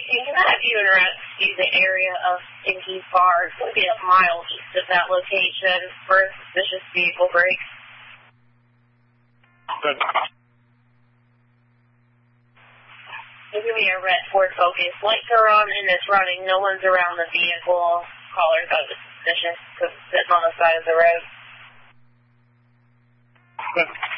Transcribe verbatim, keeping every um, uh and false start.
can I have you and rescue the area of Stinky Bar? It's going to be a mile east of that location for a suspicious vehicle break. Good. Give me a red Ford Focus. Lights are on and it's running. No one's around the vehicle. Caller's out of suspicious because it's sitting on the side of the road. Good.